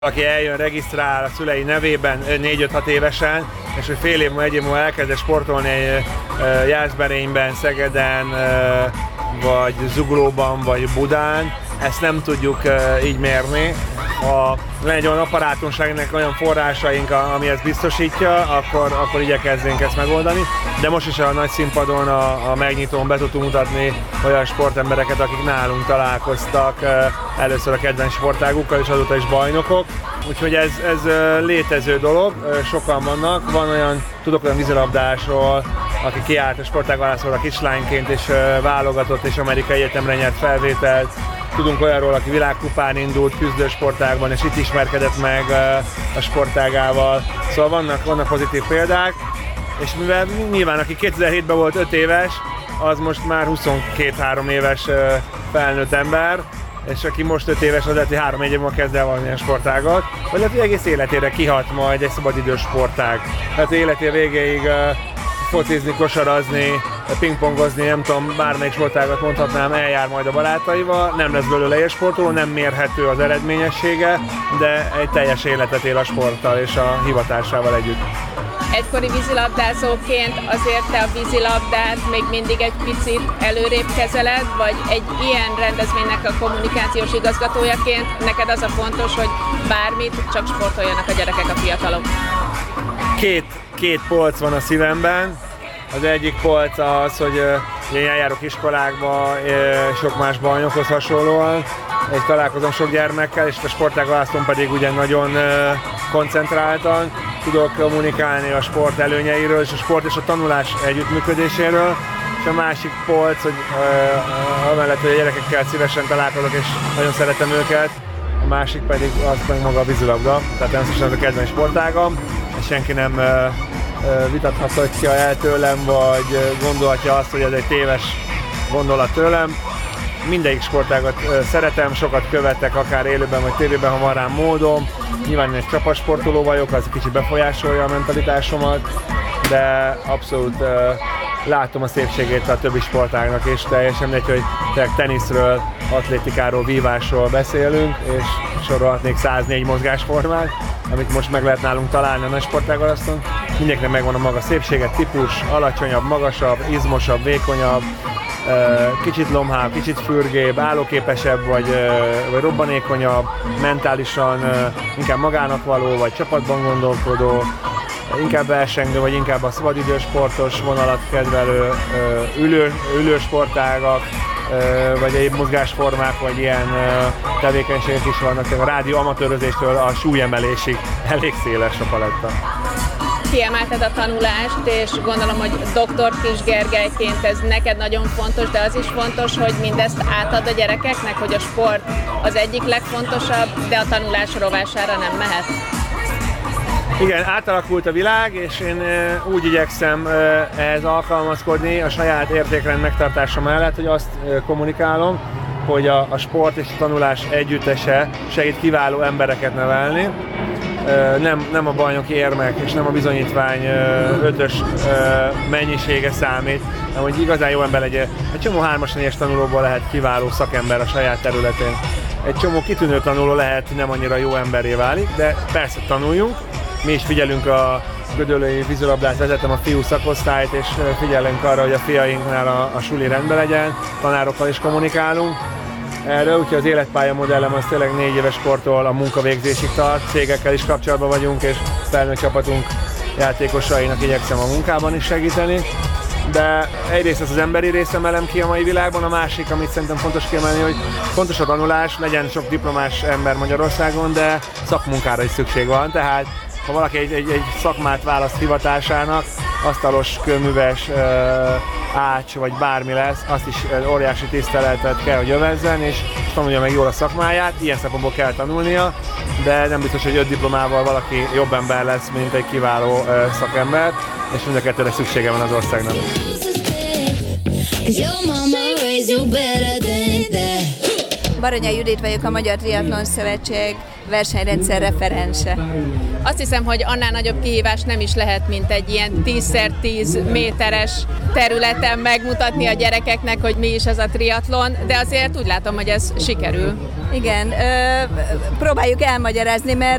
Aki eljön, regisztrál a szülei nevében 4-5-6 évesen, és hogy fél év múlva, egy év múlva elkezd sportolni Jászberényben, Szegeden, vagy Zuglóban, vagy Budán, ezt nem tudjuk így mérni. Ha van egy olyan apparátunknak olyan forrásaink, ami ezt biztosítja, akkor igyekezzünk ezt megoldani. De most is a nagy színpadon, a megnyitón be tudtunk mutatni olyan sportembereket, akik nálunk találkoztak először a kedvenc sportágukkal, és azóta is bajnokok. Úgyhogy ez létező dolog, sokan vannak. Tudok olyan vízilabdásról, aki kiállt a sportágválaszról a kislányként, és válogatott, és amerikai egyetemre nyert felvételt. Tudunk olyanról, aki világkupán indult küzdősportágban, és itt ismerkedett meg a sportágával. Szóval vannak pozitív példák, és mivel nyilván aki 2007-ben volt 5 éves, az most már 22-3 éves felnőtt ember, és aki most 5 éves, az lehet, hogy 3-4 év múlva kezd el valamilyen sportágat, vagy lehet, hogy egész életére kihat majd egy szabadidős sportág. Tehát életé végéig focizni, kosarazni, pingpongozni, nem tudom, bármelyik sportágat mondhatnám, eljár majd a barátaival, nem lesz belőle élsportoló, nem mérhető az eredményessége, de egy teljes életet él a sporttal és a hivatásával együtt. Egykori vízilabdázóként azért te a vízilabdát még mindig egy picit előrébb kezeled, vagy egy ilyen rendezvénynek a kommunikációs igazgatójaként neked az a fontos, hogy bármit, csak sportoljanak a gyerekek, a fiatalok? Két polc van a szívemben. Az egyik polc az, hogy én eljárok iskolákba, sok más bajnokhoz hasonlóan, és találkozom sok gyermekkel, és a sportágválasztón pedig ugye nagyon koncentráltan tudok kommunikálni a sport előnyeiről, és a sport és a tanulás együttműködéséről. És a másik polc, hogy amellett, hogy a gyerekekkel szívesen találkozok, és nagyon szeretem őket, a másik pedig az pedig maga a vízilabda, tehát természetesen ez a kedvenc sportágam, és senki nem vitathatja el tőlem, vagy gondolhatja azt, hogy ez egy téves gondolat tőlem. Mindegyik sportágat szeretem, sokat követek, akár élőben vagy tévében, ha van rám módom. Nyilván én egy csapatsportoló vagyok, az kicsit befolyásolja a mentalitásomat, de abszolút látom a szépségét a többi sportágnak, és teljesen mindegy, hogy teniszről, atlétikáról, vívásról beszélünk, és sorolhatnék 104 mozgásformát, amit most meg lehet nálunk találni a nagy sportágválaszton. Mindenkinek megvan a maga szépsége, típus, alacsonyabb, magasabb, izmosabb, vékonyabb, kicsit lomhább, kicsit fürgébb, állóképesebb, vagy robbanékonyabb, mentálisan inkább magának való, vagy csapatban gondolkodó, inkább versengő, vagy inkább a szabadidősportos vonalat kedvelő, ülősportágak, vagy egyéb mozgásformák, vagy ilyen tevékenységek is vannak. A rádió amatőrözéstől a súlyemelésig elég széles a paletta. Kiemelted a tanulást, és gondolom, hogy dr. Kis Gergelyként ez neked nagyon fontos, de az is fontos, hogy mindezt átad a gyerekeknek, hogy a sport az egyik legfontosabb, de a tanulás rovására nem mehet. Igen, átalakult a világ, és én úgy igyekszem ehhez alkalmazkodni a saját értékrend megtartása mellett, hogy azt kommunikálom, hogy a sport és a tanulás együttese segít kiváló embereket nevelni. Nem a bajnoki érmek és nem a bizonyítvány 5-ös mennyisége számít, hanem hogy igazán jó ember legyen. Egy csomó 3-as-4-es tanulóból lehet kiváló szakember a saját területén. Egy csomó kitűnő tanuló lehet, nem annyira jó emberré válik, de persze tanuljunk. Mi is figyelünk a gödöllői vízilabdát, vezetem a fiú szakosztályt, és figyelünk arra, hogy a fiainknál a suli rendben legyen, tanárokkal is kommunikálunk erről, úgyhogy az életpálya modellem az tényleg 4 éves kortól a munkavégzésig tart, cégekkel is kapcsolatban vagyunk, és felnőtt csapatunk játékosainak igyekszem a munkában is segíteni. De egyrészt az emberi része emelem ki a mai világban, a másik, amit szerintem fontos kiemelni, hogy fontos a tanulás, legyen sok diplomás ember Magyarországon, de szakmunkára is szükség van, tehát ha valaki egy szakmát választ hivatásának, asztalos, kőműves, ács vagy bármi lesz, azt is óriási tiszteletet kell, hogy övezzen, és tanulja meg jól a szakmáját, ilyen szempontból kell tanulnia, de nem biztos, hogy 5 diplomával valaki jobb ember lesz, mint egy kiváló szakember, és mind a kettőre szüksége van az országnak. Baranya Judit vagyok, a Magyar Triatlon Szövetség versenyrendszer referense. Azt hiszem, hogy annál nagyobb kihívás nem is lehet, mint egy ilyen 10x10 méteres területen megmutatni a gyerekeknek, hogy mi is ez a triatlon, de azért úgy látom, hogy ez sikerül. Igen, próbáljuk elmagyarázni, mert